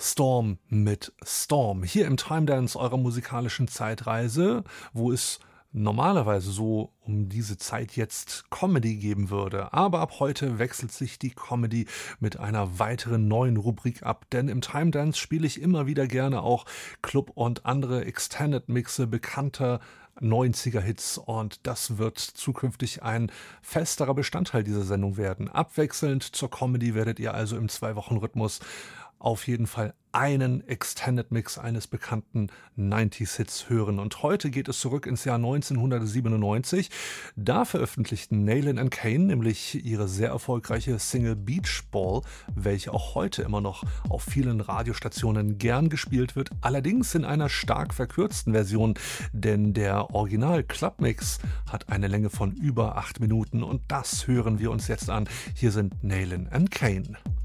Storm mit Storm. Hier im Time Dance eurer musikalischen Zeitreise, wo es normalerweise so um diese Zeit jetzt Comedy geben würde. Aber ab heute wechselt sich die Comedy mit einer weiteren neuen Rubrik ab, denn im Time Dance spiele ich immer wieder gerne auch Club- und andere Extended-Mixe bekannter 90er-Hits und das wird zukünftig ein festerer Bestandteil dieser Sendung werden. Abwechselnd zur Comedy werdet ihr also im 2-Wochen-Rhythmus auf jeden Fall einen Extended Mix eines bekannten 90s-Hits hören. Und heute geht es zurück ins Jahr 1997. Da veröffentlichten Nayland & Cain nämlich ihre sehr erfolgreiche Single Beach Ball, welche auch heute immer noch auf vielen Radiostationen gern gespielt wird, allerdings in einer stark verkürzten Version, denn der Original Clubmix hat eine Länge von über 8 Minuten und das hören wir uns jetzt an. Hier sind Nayland & Cain.